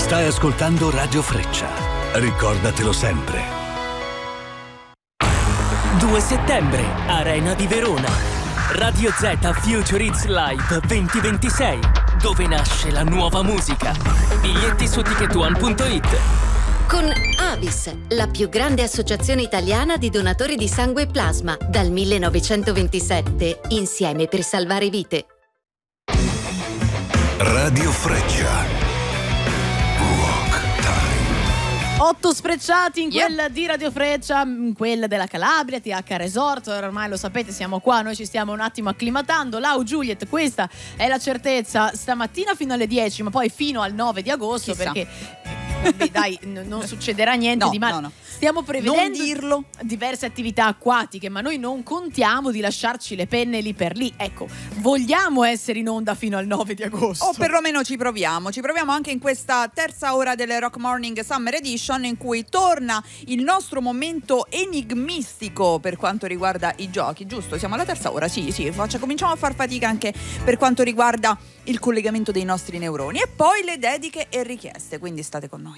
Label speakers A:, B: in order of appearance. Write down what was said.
A: Stai ascoltando Radio Freccia. Ricordatelo sempre.
B: 2 settembre, Arena di Verona. Radio Z Future Hits Live 2026, dove nasce la nuova musica. Biglietti su ticketone.it.
C: Con Avis, la più grande associazione italiana di donatori di sangue e plasma, dal 1927, insieme per salvare vite.
A: Radio Freccia.
D: 8 sfrecciati in quella di Radio Freccia, in quella della Calabria, TH Resort. Ormai lo sapete, siamo qua, noi ci stiamo un attimo acclimatando. Lau Juliet, questa è la certezza, stamattina fino alle 10, ma poi fino al 9 di agosto. Chissà. Perché dai, non succederà niente di male. No. Stiamo prevedendo diverse attività acquatiche, ma noi non contiamo di lasciarci le penne lì per lì. Ecco, vogliamo essere in onda fino al 9 di agosto.
E: O perlomeno ci proviamo anche in questa terza ora delle Rock Morning Summer Edition, in cui torna il nostro momento enigmistico per quanto riguarda i giochi. Giusto, siamo alla terza ora, sì, cominciamo a far fatica anche per quanto riguarda il collegamento dei nostri neuroni. E poi le dediche e richieste, quindi state con noi.